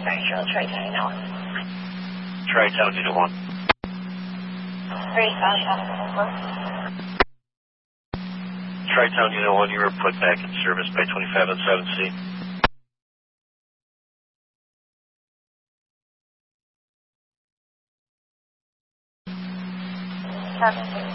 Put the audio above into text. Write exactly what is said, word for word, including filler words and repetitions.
Actual Tri-Town Unit one. Tri-Town Unit one. Three South. Tri-Town Unit one, you were put back in service by twenty-five on seven C. seven C.